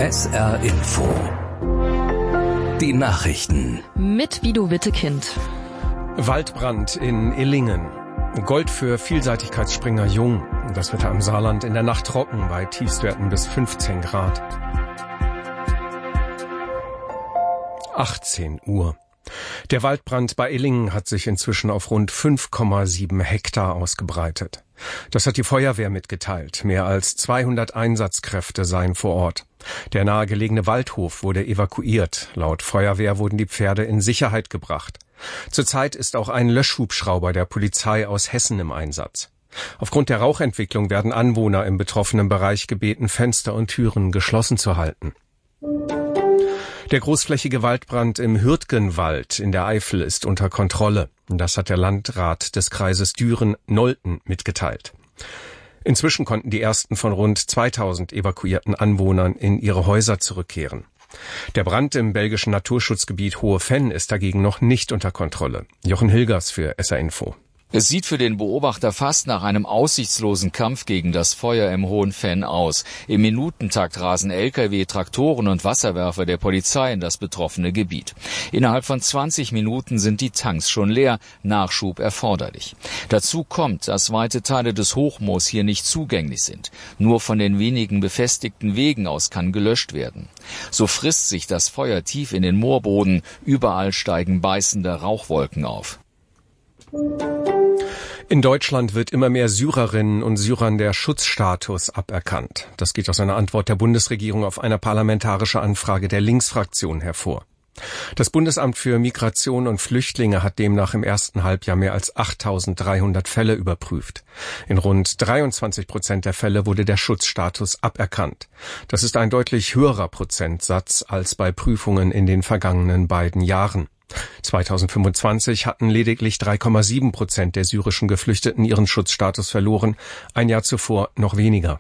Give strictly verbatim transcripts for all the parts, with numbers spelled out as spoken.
S R Info. Die Nachrichten. Mit Guido Wittekind. Waldbrand in Illingen. Gold für Vielseitigkeitsspringer Jung. Das Wetter im Saarland in der Nacht trocken bei Tiefstwerten bis fünfzehn Grad. achtzehn Uhr. Der Waldbrand bei Illingen hat sich inzwischen auf rund fünf Komma sieben Hektar ausgebreitet. Das hat die Feuerwehr mitgeteilt. Mehr als zweihundert Einsatzkräfte seien vor Ort. Der nahegelegene Waldhof wurde evakuiert. Laut Feuerwehr wurden die Pferde in Sicherheit gebracht. Zurzeit ist auch ein Löschhubschrauber der Polizei aus Hessen im Einsatz. Aufgrund der Rauchentwicklung werden Anwohner im betroffenen Bereich gebeten, Fenster und Türen geschlossen zu halten. Der großflächige Waldbrand im Hürtgenwald in der Eifel ist unter Kontrolle. Das hat der Landrat des Kreises Düren-Nolten mitgeteilt. Inzwischen konnten die ersten von rund zweitausend evakuierten Anwohnern in ihre Häuser zurückkehren. Der Brand im belgischen Naturschutzgebiet Hohe Venn ist dagegen noch nicht unter Kontrolle. Jochen Hilgers für S R Info. Es sieht für den Beobachter fast nach einem aussichtslosen Kampf gegen das Feuer im Hohen Venn aus. Im Minutentakt rasen L K W, Traktoren und Wasserwerfer der Polizei in das betroffene Gebiet. Innerhalb von zwanzig Minuten sind die Tanks schon leer, Nachschub erforderlich. Dazu kommt, dass weite Teile des Hochmoos hier nicht zugänglich sind. Nur von den wenigen befestigten Wegen aus kann gelöscht werden. So frisst sich das Feuer tief in den Moorboden, überall steigen beißende Rauchwolken auf. In Deutschland wird immer mehr Syrerinnen und Syrern der Schutzstatus aberkannt. Das geht aus einer Antwort der Bundesregierung auf eine parlamentarische Anfrage der Linksfraktion hervor. Das Bundesamt für Migration und Flüchtlinge hat demnach im ersten Halbjahr mehr als achttausenddreihundert Fälle überprüft. In rund dreiundzwanzig Prozent der Fälle wurde der Schutzstatus aberkannt. Das ist ein deutlich höherer Prozentsatz als bei Prüfungen in den vergangenen beiden Jahren. zweitausendfünfundzwanzig hatten lediglich drei Komma sieben Prozent der syrischen Geflüchteten ihren Schutzstatus verloren, ein Jahr zuvor noch weniger.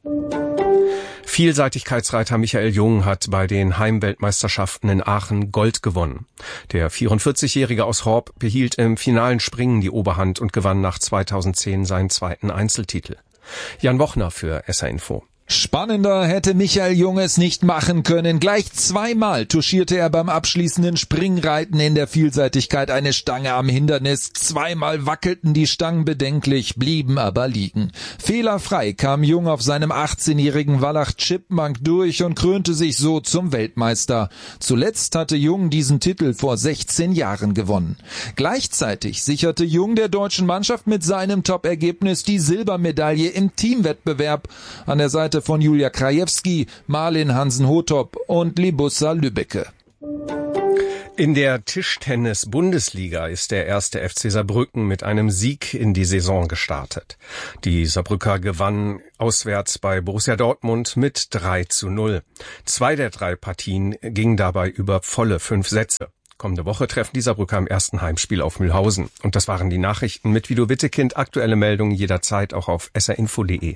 Vielseitigkeitsreiter Michael Jung hat bei den Heimweltmeisterschaften in Aachen Gold gewonnen. Der vierundvierzigjährige aus Horb behielt im finalen Springen die Oberhand und gewann nach zweitausendzehn seinen zweiten Einzeltitel. Jan Wochner für S R Info. Spannender hätte Michael Jung es nicht machen können. Gleich zweimal touchierte er beim abschließenden Springreiten in der Vielseitigkeit eine Stange am Hindernis. Zweimal wackelten die Stangen bedenklich, blieben aber liegen. Fehlerfrei kam Jung auf seinem achtzehnjährigen Wallach Chipmunk durch und krönte sich so zum Weltmeister. Zuletzt hatte Jung diesen Titel vor sechzehn Jahren gewonnen. Gleichzeitig sicherte Jung der deutschen Mannschaft mit seinem Top-Ergebnis die Silbermedaille im Teamwettbewerb an der Seite von Julia Krajewski, Marlin Hansen-Hotop und Libussa Lübbecke. In der Tischtennis-Bundesliga ist der erste F C Saarbrücken mit einem Sieg in die Saison gestartet. Die Saarbrücker gewannen auswärts bei Borussia Dortmund mit drei zu null. Zwei der drei Partien gingen dabei über volle fünf Sätze. Kommende Woche treffen die Saarbrücker im ersten Heimspiel auf Mühlhausen. Und das waren die Nachrichten mit Guido Wittekind. Aktuelle Meldungen jederzeit auch auf s r info punkt d e.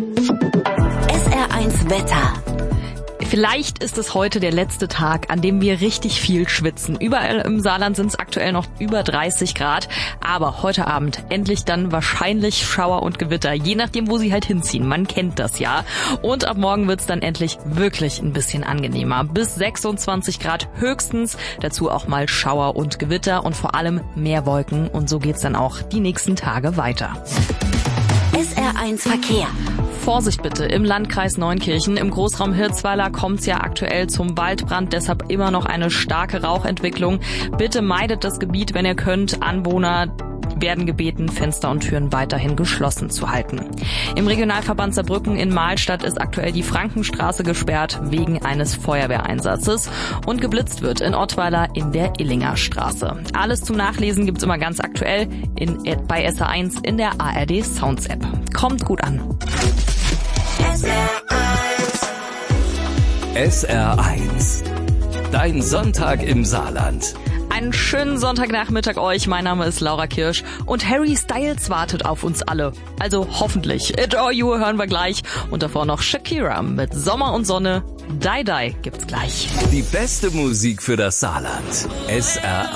S R eins Wetter. Vielleicht ist es heute der letzte Tag, an dem wir richtig viel schwitzen. Überall im Saarland sind es aktuell noch über dreißig Grad. Aber heute Abend endlich dann wahrscheinlich Schauer und Gewitter, je nachdem, wo sie halt hinziehen. Man kennt das ja. Und ab morgen wird es dann endlich wirklich ein bisschen angenehmer. Bis sechsundzwanzig Grad höchstens. Dazu auch mal Schauer und Gewitter und vor allem mehr Wolken. Und so geht's dann auch die nächsten Tage weiter. S R eins Verkehr. Vorsicht bitte, im Landkreis Neunkirchen, im Großraum Hirzweiler kommt es ja aktuell zum Waldbrand, deshalb immer noch eine starke Rauchentwicklung. Bitte meidet das Gebiet, wenn ihr könnt. Anwohner werden gebeten, Fenster und Türen weiterhin geschlossen zu halten. Im Regionalverband Saarbrücken in Mahlstadt ist aktuell die Frankenstraße gesperrt wegen eines Feuerwehreinsatzes und geblitzt wird in Ottweiler in der Illinger Straße. Alles zum Nachlesen gibt's immer ganz aktuell in, bei S R eins in der A R D Sounds App. Kommt gut an. S R eins. Dein Sonntag im Saarland. Einen schönen Sonntagnachmittag euch. Mein Name ist Laura Kirsch und Harry Styles wartet auf uns alle. Also hoffentlich. Adore You hören wir gleich. Und davor noch Shakira mit Sommer und Sonne. Die Die gibt's gleich. Die beste Musik für das Saarland. S R